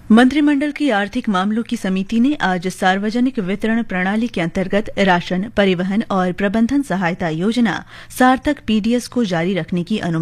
मंत्रिमंडल की आर्थिक मामलों की समिति ने आज सार्वजनिक वितरण प्रणाली के अंतर्गत राशन, परिवहन और प्रबंधन सहायता योजना सार्थक पीडीएस को जारी रखने की अनुमति